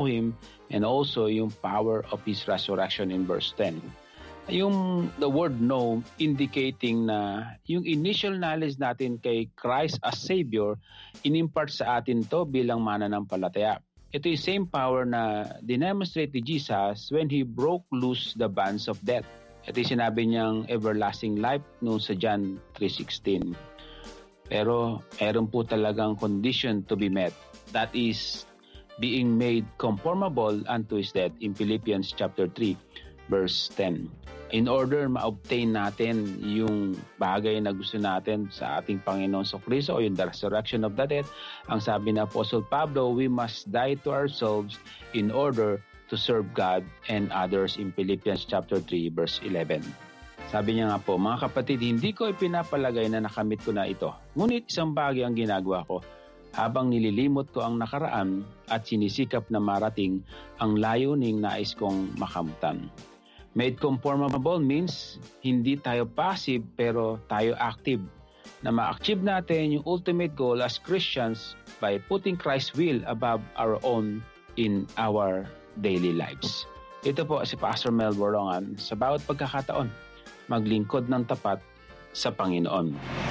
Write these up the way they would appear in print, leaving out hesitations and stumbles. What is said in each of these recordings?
Him, and also yung power of His resurrection in verse 10. Yung the word know indicating na yung initial knowledge natin kay Christ as Savior, inimpart sa atin to bilang mananampalataya. Ito yung same power na dinemonstrate ni Jesus when He broke loose the bands of death. Ito yung sinabi niyang everlasting life noon sa John 3:16. Pero meron po talagang condition to be met. That is being made conformable unto His death in Philippians chapter 3 verse 10. In order ma-obtain natin yung bagay na gusto natin sa ating Panginoon Kristo o yung the resurrection of the dead, ang sabi ni Apostle Pablo, we must die to ourselves in order to serve God and others in Philippians chapter 3 verse 11. Sabi niya nga po, mga kapatid, hindi ko ipinapalagay na nakamit ko na ito. Ngunit isang bagay ang ginagawa ko, habang nililimot ko ang nakaraan at sinisikap na marating ang layuning nais kong makamutan. Made conformable means hindi tayo passive pero tayo active. Na ma-achieve natin yung ultimate goal as Christians by putting Christ's will above our own in our daily lives. Ito po si Pastor Mel Borongan sa bawat pagkakataon, maglingkod ng tapat sa Panginoon.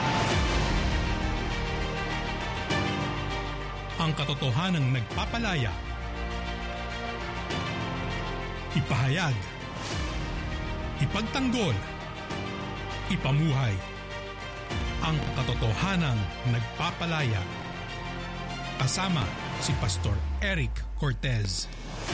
Ang katotohanang nagpapalaya. Ipahayag. Ipagtanggol. Ipamuhay. Ang katotohanang nagpapalaya. Kasama si Pastor Eric Cortez.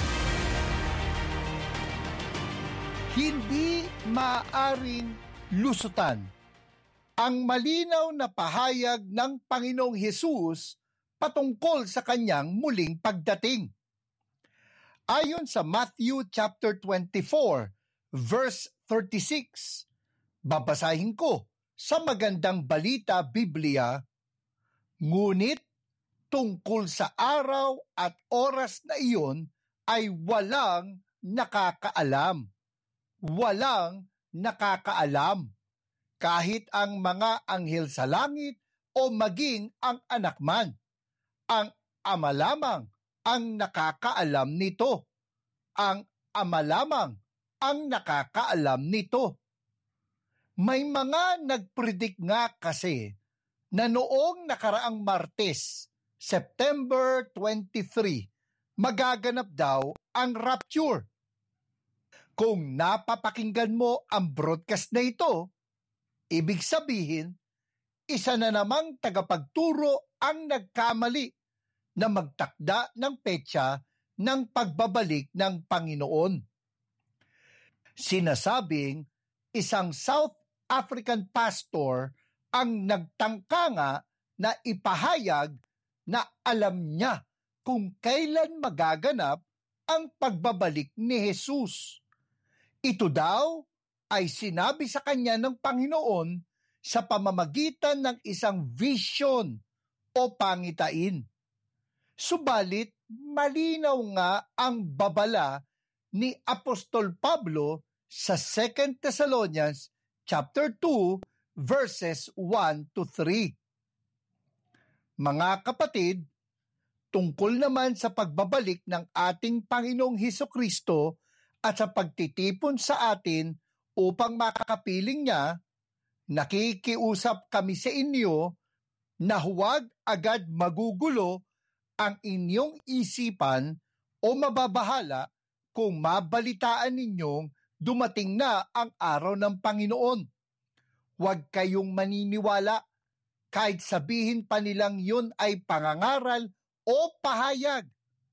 Hindi maaaring lusutan ang malinaw na pahayag ng Panginoong Hesus patungkol sa kanyang muling pagdating. Ayon sa Matthew chapter 24, verse 36, babasahin ko sa Magandang Balita Biblia, ngunit tungkol sa araw at oras na iyon ay walang nakakaalam. Walang nakakaalam, kahit ang mga anghel sa langit o maging ang anak man. Ang Ama lamang ang nakakaalam nito. Ang Ama lamang ang nakakaalam nito. May mga nagpredict nga kasi na noong nakaraang Martes, September 23, magaganap daw ang rapture. Kung napapakinggan mo ang broadcast na ito, ibig sabihin, isa na namang tagapagturo ang nagkamali na magtakda ng petsa ng pagbabalik ng Panginoon. Sinasabing isang South African pastor ang nagtangka nga na ipahayag na alam niya kung kailan magaganap ang pagbabalik ni Jesus. Ito daw ay sinabi sa kanya ng Panginoon sa pamamagitan ng isang vision o pangitain. Subalit, malinaw nga ang babala ni Apostol Pablo sa 2 Thessalonians chapter 2 verses 1 to 3. Mga kapatid, tungkol naman sa pagbabalik ng ating Panginoong Hesukristo at sa pagtitipon sa atin upang makakapiling niya, nakikiusap kami sa inyo na huwag agad magugulo ang inyong isipan o mababahala kung mabalitaan ninyong dumating na ang araw ng Panginoon. Huwag kayong maniniwala kahit sabihin pa nilang yun ay pangangaral o pahayag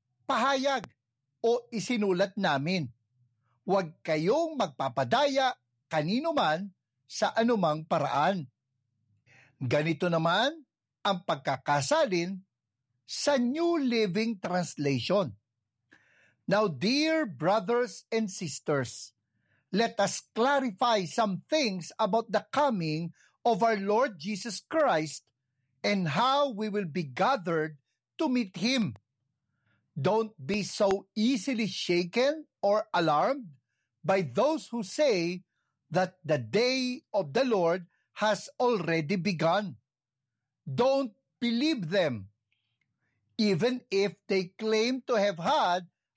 o isinulat namin. Huwag kayong magpapadaya kanino man sa anumang paraan. Ganito naman ang pagkakasalin sa New Living Translation. Now, dear brothers and sisters, let us clarify some things about the coming of our Lord Jesus Christ and how we will be gathered to meet Him. Don't be so easily shaken or alarmed by those who say that the day of the Lord has already begun. Don't believe them, even if they claim to have had